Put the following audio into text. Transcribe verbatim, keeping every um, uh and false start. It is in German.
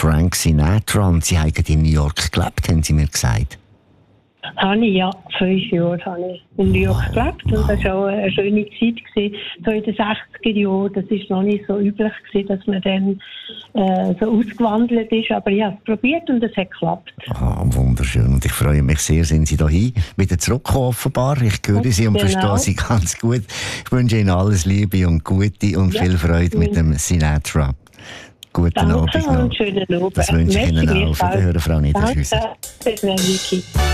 Frank Sinatra. Und Sie haben in New York gelebt, haben Sie mir gesagt. Habe ich, ja. Fünf Jahre habe ich in New York Wow, gelebt. Und das war auch eine schöne Zeit gewesen. So in den sechziger Jahren. Das war noch nicht so üblich gewesen, dass man dann äh, so ausgewandelt ist. Aber ich habe es probiert und es hat geklappt. Ah, wunderschön. Und ich freue mich sehr, sind Sie hierhin wieder zurückgekommen, offenbar. Ich höre Sie und Genau. verstehe Sie ganz gut. Ich wünsche Ihnen alles Liebe und Gute und Ja. viel Freude mit dem Sinatra. Guten Danke Abend noch. und schönen Abend. Das wünsche ich Ihnen Merci auch. Auf Wiederhören, Frau Niederhäuser. Danke, das wäre Niki.